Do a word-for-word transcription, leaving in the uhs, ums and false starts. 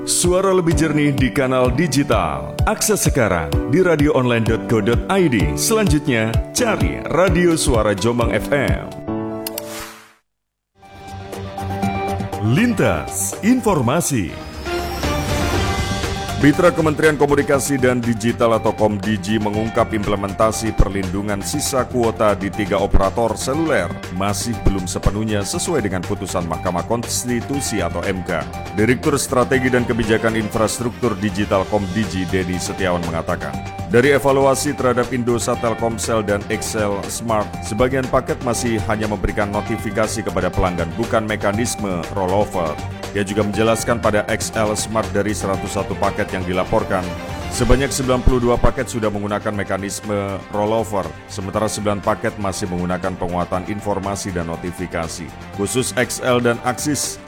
Suara lebih jernih di kanal digital. Akses sekarang di radio online dot co dot i d. Selanjutnya, cari Radio Suara Jombang F M. Lintas Informasi. Mitra Kementerian Komunikasi dan Digital atau Komdigi mengungkap implementasi perlindungan sisa kuota di tiga operator seluler masih belum sepenuhnya sesuai dengan putusan Mahkamah Konstitusi atau M K. Direktur Strategi dan Kebijakan Infrastruktur Digital Komdigi Dedi Setiawan mengatakan, dari evaluasi terhadap Indosat, Telkomsel, dan XL Smart, sebagian paket masih hanya memberikan notifikasi kepada pelanggan, bukan mekanisme rollover. Dia juga menjelaskan pada X L Smart dari seratus satu paket yang dilaporkan, sebanyak sembilan puluh dua paket sudah menggunakan mekanisme rollover, sementara sembilan paket masih menggunakan penguatan informasi dan notifikasi. Khusus X L dan Axis,